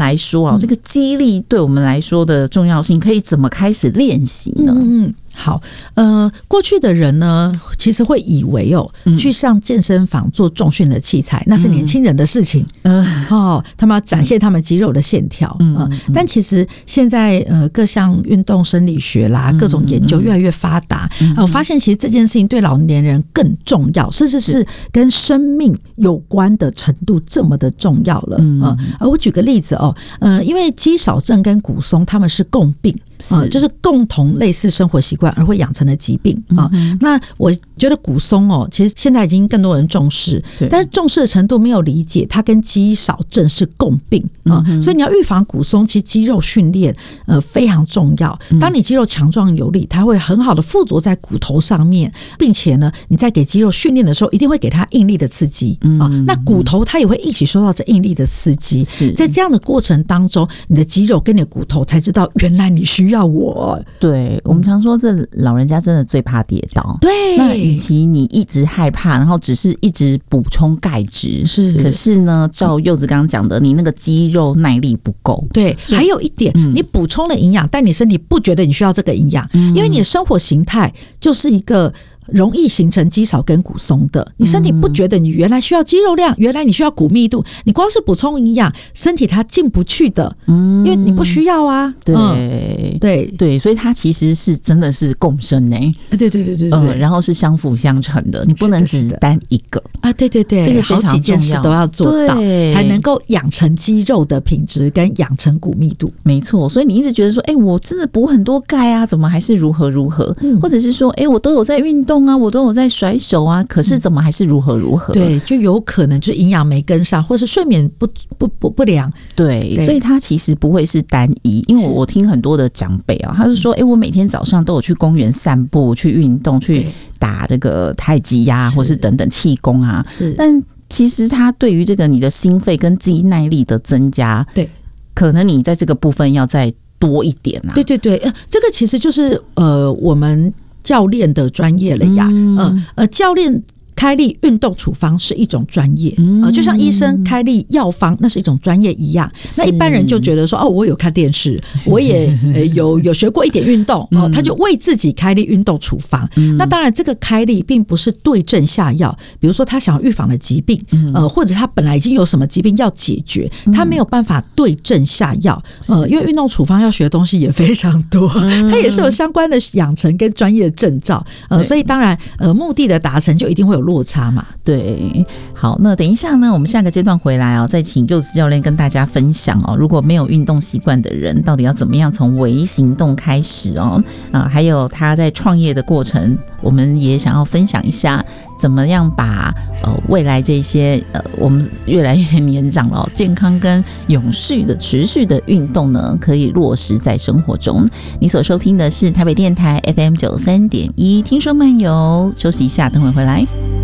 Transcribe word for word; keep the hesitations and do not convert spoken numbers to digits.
来说啊，嗯、这个肌力对我们来说的重要性，可以怎么开始练习呢？ 嗯嗯好，呃，过去的人呢，其实会以为哦，嗯、去上健身房做重训的器材，那是年轻人的事情，嗯，哦，他们要展现他们肌肉的线条，嗯、呃，但其实现在呃，各项运动生理学啦，各种研究越来越发达，嗯、呃，我发现其实这件事情对老年人更重要，甚至是跟生命有关的程度这么的重要了，嗯、呃，我举个例子哦，呃，因为肌少症跟骨松他们是共病。呃、就是共同类似生活习惯而会养成的疾病啊、嗯。那我觉得骨松哦，其实现在已经更多人重视，但是重视的程度没有理解它跟肌少症是共病啊、嗯。所以你要预防骨松，其实肌肉训练呃非常重要。当你肌肉强壮有力，它会很好的附着在骨头上面，并且呢，你在给肌肉训练的时候，一定会给它应力的刺激啊。那骨头它也会一起受到这应力的刺激，在这样的过程当中，你的肌肉跟你的骨头才知道原来你需要。要我对我们常说，这老人家真的最怕跌倒。 对， 那与其你一直害怕，然后只是一直补充钙质， 是， 可是呢，照柚子刚刚讲的，你那个肌肉耐力不够。 对，还有一点，嗯、你补充了营养，但你身体不觉得你需要这个营养，嗯、因为你的生活形态就是一个。容易形成肌少跟骨松的，你身体不觉得你原来需要肌肉量，原来你需要骨密度，你光是补充营养，身体它进不去的，嗯，因为你不需要啊。 对、 嗯、对对，所以它其实是真的是共生呢、欸。 对对对对对、呃， 然后是相辅相成的，你不能只单一个啊。对对对， 这个非常重要， 好几件事都要做到，才能够养成肌肉的品质跟养成骨密度。 没错，所以你一直觉得说，哎、欸，我真的补很多钙啊，怎么还是如何如何？嗯、或者是说，哎、欸，我都有在运动。啊，我都有在甩手啊，可是怎么还是如何如何？ 对，就有可能就是营养没跟上，或是睡眠不不不不良。 对，所以它其实不会是单一，因为我听很多的长辈啊，他就说，哎、欸，我每天早上都有去公园散步、去运动、去打这个太极呀、啊，或是等等气功啊。是，但其实它对于这个你的心肺跟肌耐力的增加，对，可能你在这个部分要再多一点啊。 对对对，呃、这个其实就是呃我们。教练的专业了呀，嗯、呃呃，教练开立运动处方是一种专业，嗯呃、就像医生开立药方那是一种专业一样。那一般人就觉得说，哦，我有看电视，我也、呃、有有学过一点运动，哦、呃，他就为自己开立运动处方。嗯、那当然，这个开立并不是对症下药，比如说他想要预防的疾病，呃，或者他本来已经有什么疾病要解决，他没有办法对症下药。呃，因为运动处方要学的东西也非常多，它也是有相关的养成跟专业证照，呃，所以当然，呃，目的的达成就一定会有落差嘛。 对，好，那等一下呢，我们下个阶段回来哦，再请柚子教练跟大家分享哦，如果没有运动习惯的人，到底要怎么样从微行动开始哦？啊，还有他在创业的过程，我们也想要分享一下，怎么样把呃未来这些呃我们越来越年长了、哦，健康跟永续的持续的运动呢，可以落实在生活中。你所收听的是台北电台 F M 九三点一，听说漫游，休息一下，等会回来。